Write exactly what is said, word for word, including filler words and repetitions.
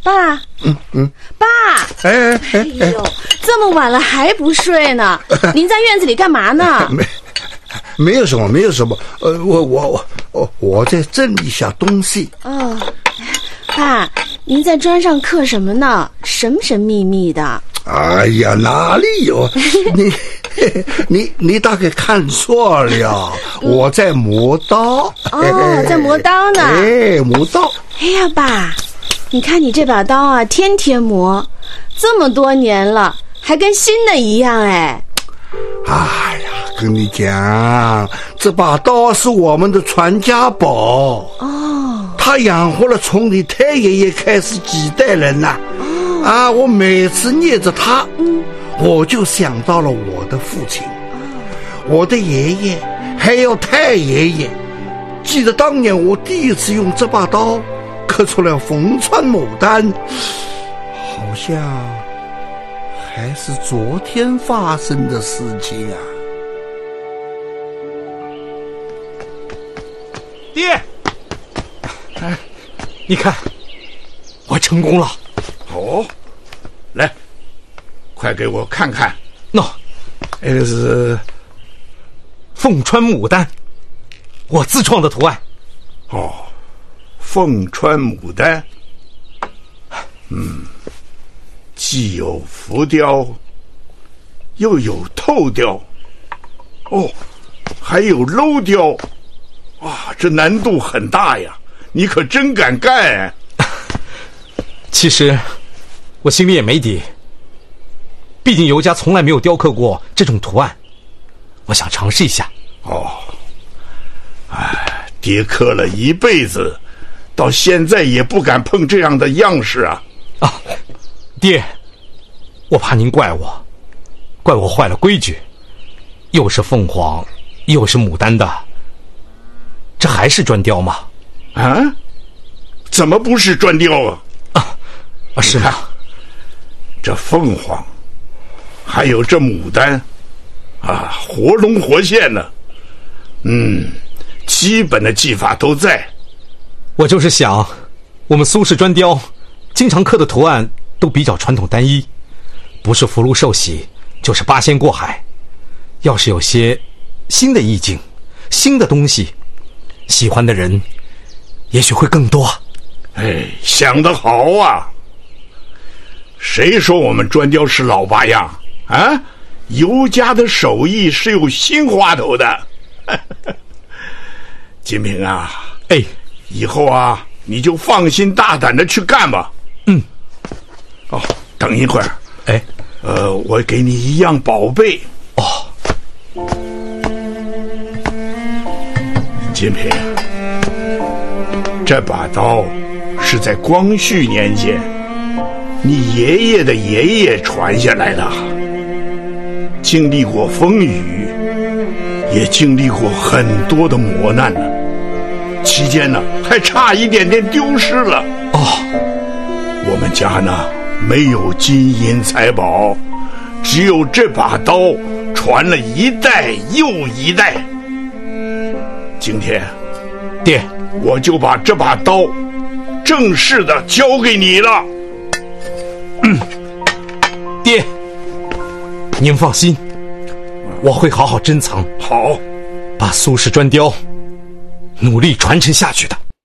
爸， 嗯嗯， 爸， 哎哎哎哎呦，这么晚了还不睡呢？您在院子里干嘛呢？ 没，没有什么，没有什么。呃，我我我我在整理一下东西。 哦，爸，您在砖上刻什么呢？神神秘秘的。 哎呀，哪里有？你你你大概看错了，我在磨刀。 哦，在磨刀呢。 哎，磨刀。 哎呀，爸，你看你这把刀啊，天天磨，这么多年了，还跟新的一样哎。 哎呀，跟你讲，这把刀是我们的传家宝。 哦， 他养活了从你太爷爷开始几代人呐、啊。哦、啊，我每次念着他，嗯，我就想到了我的父亲，哦、我的爷爷，还有太爷爷。记得当年我第一次用这把刀刻出了凤穿牡丹，好像还是昨天发生的事情啊。 爹，哎，你看，我成功了。 哦，来，快给我看看。 喏、no, 这个是凤穿牡丹，我自创的图案。 哦，凤穿牡丹，嗯，既有浮雕，又有透雕，哦，还有镂雕，哇，这难度很大呀！你可真敢干！ 其实我心里也没底，毕竟尤家从来没有雕刻过这种图案，我想尝试一下。 哦，哎，爹刻了一辈子，到现在也不敢碰这样的样式啊！ 啊，爹，我怕您怪我，怪我坏了规矩，又是凤凰，又是牡丹的，这还是砖雕吗？ 啊？怎么不是砖雕啊？ 啊，啊是吗？ 这凤凰，还有这牡丹，啊，活龙活现呢。嗯，基本的技法都在。 我就是想，我们苏式砖雕经常刻的图案都比较传统单一，不是福禄寿喜，就是八仙过海。要是有些新的意境，新的东西，喜欢的人也许会更多。 哎，想得好啊！谁说我们砖雕是老八样啊？尤家的手艺是有新花头的。金平啊， 哎， 以后啊，你就放心大胆的去干吧。 嗯。 哦，等一会儿， 哎， 呃，我给你一样宝贝。 哦， 金平，这把刀是在光绪年间你爷爷的爷爷传下来的，经历过风雨，也经历过很多的磨难呢。期间呢，还差一点点丢失了。 哦， 我们家呢没有金银财宝，只有这把刀传了一代又一代。今天， 爹， 我就把这把刀正式的交给你了。 嗯，爹，您放心，我会好好珍藏， 好， 把苏式砖雕努力传承下去的。